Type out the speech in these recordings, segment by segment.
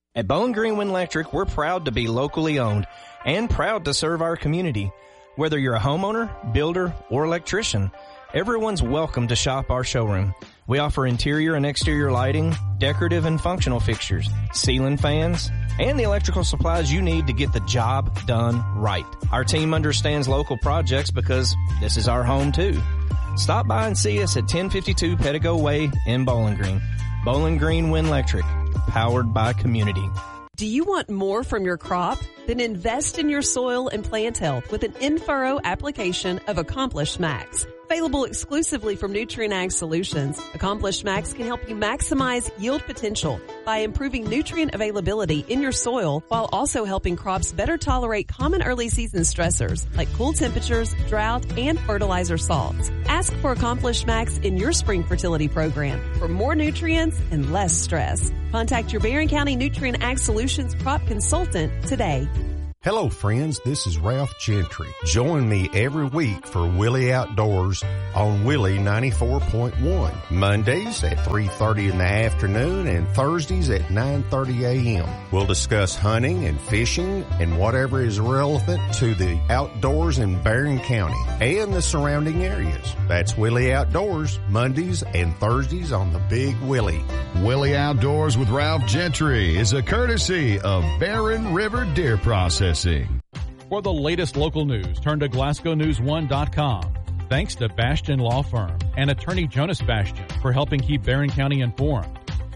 At Bowling Green Wind Electric, we're proud to be locally owned and proud to serve our community. Whether you're a homeowner, builder, or electrician, everyone's welcome to shop our showroom. We offer interior and exterior lighting, decorative and functional fixtures, ceiling fans, and the electrical supplies you need to get the job done right. Our team understands local projects because this is our home too. Stop by and see us at 1052 Pettigo Way in Bowling Green. Bowling Green Wind Electric, powered by community. Do you want more from your crop? Then invest in your soil and plant health with an in-furrow application of Accomplish Max. Available exclusively from Nutrient Ag Solutions, Accomplish Max can help you maximize yield potential by improving nutrient availability in your soil while also helping crops better tolerate common early season stressors like cool temperatures, drought, and fertilizer salts. Ask for Accomplish Max in your spring fertility program for more nutrients and less stress. Contact your Barron County Nutrient Ag Solutions crop consultant today. Hello friends, this is Ralph Gentry. Join me every week for Willie Outdoors on Willie 94.1. Mondays at 3:30 in the afternoon and Thursdays at 9:30 a.m. We'll discuss hunting and fishing and whatever is relevant to the outdoors in Barron County and the surrounding areas. That's Willie Outdoors, Mondays and Thursdays on the Big Willie. Willie Outdoors with Ralph Gentry is a courtesy of Barron River Deer Processing. For the latest local news, turn to GlasgowNews1.com. Thanks to Bastion Law Firm and attorney Jonas Bastion for helping keep Barron County informed.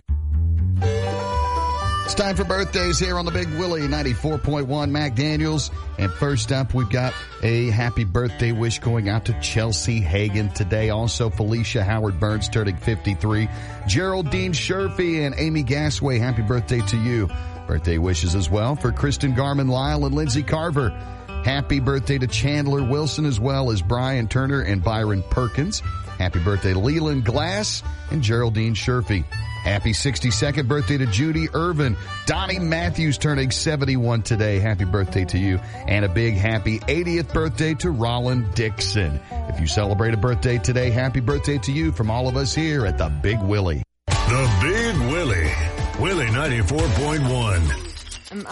It's time for birthdays here on the Big Willie 94.1 Mac Daniels. And first up, we've got a happy birthday wish going out to Chelsea Hagan today. Also, Felicia Howard Burns turning 53. Geraldine Sherfy and Amy Gasway, happy birthday to you. Birthday wishes as well for Kristen Garman Lyle and Lindsay Carver. Happy birthday to Chandler Wilson as well as Brian Turner and Byron Perkins. Happy birthday to Leland Glass and Geraldine Sherfy. Happy 62nd birthday to Judy Irvin. Donnie Matthews turning 71 today. Happy birthday to you. And a big happy 80th birthday to Roland Dixon. If you celebrate a birthday today, happy birthday to you from all of us here at the Big Willie. The Big Willie. Willie 94.1.